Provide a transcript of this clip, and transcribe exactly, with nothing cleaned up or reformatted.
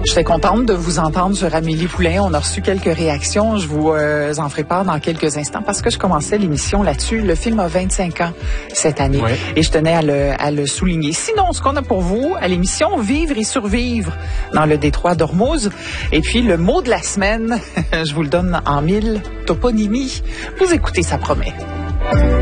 J'étais contente de vous entendre sur Amélie Poulain. On a reçu quelques réactions. Je vous euh, en ferai part dans quelques instants parce que je commençais l'émission là-dessus. Le film a vingt-cinq ans cette année ouais. et je tenais à le, à le souligner. Sinon, ce qu'on a pour vous à l'émission, vivre et survivre dans le détroit d'Ormuz. Et puis, le mot de la semaine, je vous le donne en mille toponymies. Vous écoutez, ça promet.